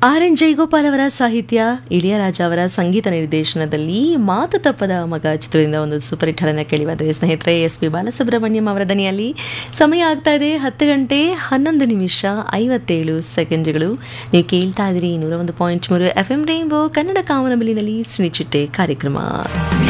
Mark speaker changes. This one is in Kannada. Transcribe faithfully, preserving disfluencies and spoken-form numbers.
Speaker 1: ಆರ್ ಎನ್ ಜೈಗೋಪಾಲ್ ಅವರ ಸಾಹಿತ್ಯ, ಇಳಿಯರಾಜ ಅವರ ಸಂಗೀತ ನಿರ್ದೇಶನದಲ್ಲಿ ಮಾತು ತಪ್ಪದ ಮಗ ಚಿತ್ರದಿಂದ ಒಂದು ಸೂಪರ್ ಹಿಟ್ ಹಾಡನ್ನು ಕೇಳಿ ಬಂದರೆ ಸ್ನೇಹಿತರೆ, ಎಸ್ ಪಿ ಬಾಲಸುಬ್ರಹ್ಮಣ್ಯಂ ಅವರ ದನಿಯಲ್ಲಿ. ಸಮಯ ಆಗ್ತಾ ಇದೆ ಹತ್ತು ಗಂಟೆ ಹನ್ನೊಂದು ನಿಮಿಷ ಐವತ್ತೇಳು ಸೆಕೆಂಡ್ಗಳು. ನೀವು ಕೇಳ್ತಾ ಇದ್ದೀರಿ ನೂರ ಒಂದು ಪಾಯಿಂಟ್ ಮೂರು ಎಫ್ ಎಂ ರೈನ್ಬೋ ಕನ್ನಡ ಕಾಮನಬಿಲ್ಲಿನಲ್ಲಿ ಸ್ಣಿಚಿಟ್ಟೆ ಕಾರ್ಯಕ್ರಮ.